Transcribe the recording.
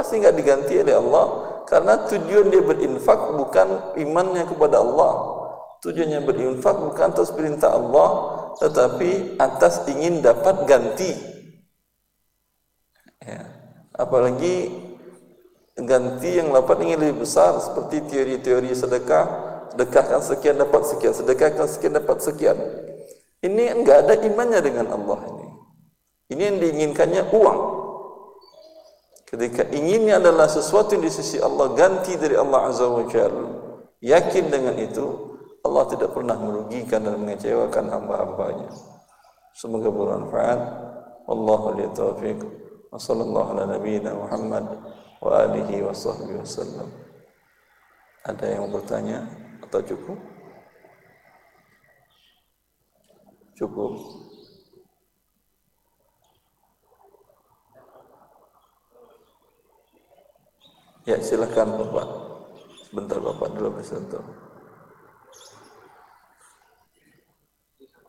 pasti nggak diganti oleh Allah, karena tujuan dia berinfak bukan imannya kepada Allah. Tujuannya berinfak bukan atas perintah Allah, tetapi atas ingin dapat ganti. Ya. Apalagi ganti yang dapat ingin lebih besar, seperti teori-teori sedekah, sedekahkan sekian dapat sekian, sedekahkan sekian dapat sekian. Ini enggak ada imannya dengan Allah ini. Ini yang diinginkannya uang. Ketika inginnya adalah sesuatu yang di sisi Allah, ganti dari Allah Azza wa Jalla, yakin dengan itu, Allah tidak pernah merugikan dan mengecewakan hamba-hambanya. Semoga bermanfaat. Wallahu a'lam taufiq. Wa sallallahu ala nabiyyina Muhammad wa alihi wa sahbihi wasallam. Ada yang mau bertanya atau cukup? Cukup. Ya, silakan Bapak. Sebentar Bapak dulu bersentuh.